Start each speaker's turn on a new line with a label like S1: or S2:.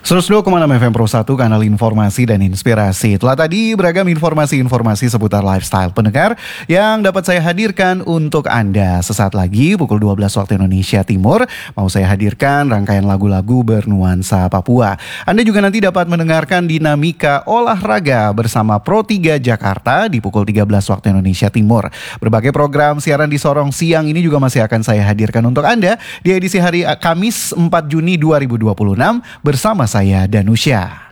S1: 102,6 FM Pro 1, kanal informasi dan inspirasi. Telah tadi beragam informasi-informasi seputar lifestyle pendengar yang dapat saya hadirkan untuk Anda. Sesaat lagi pukul 12 waktu Indonesia Timur mau saya hadirkan rangkaian lagu-lagu bernuansa Papua. Anda juga nanti dapat mendengarkan dinamika olahraga bersama Pro 3 Jakarta di pukul 13 waktu Indonesia Timur. Berbagai program siaran di Sorong siang ini juga masih akan saya hadirkan untuk Anda di edisi hari Kamis 4 Juni 2026 bersama saya Danusya.